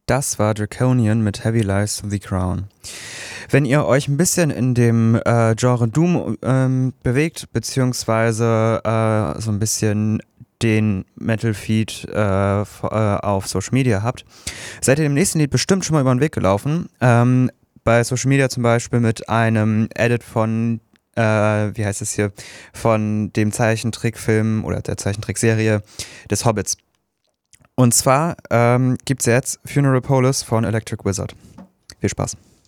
Das war Draconian mit Heavy Lies of the Crown. Wenn ihr euch ein bisschen in dem Genre Doom bewegt, beziehungsweise so ein bisschen den Metal-Feed auf Social Media habt, seid ihr dem nächsten Lied bestimmt schon mal über den Weg gelaufen. Bei Social Media zum Beispiel mit einem Edit von, wie heißt es hier, von dem Zeichentrickfilm oder der Zeichentrickserie des Hobbits. Und zwar gibt es jetzt Funeral Police von Electric Wizard. Viel Spaß.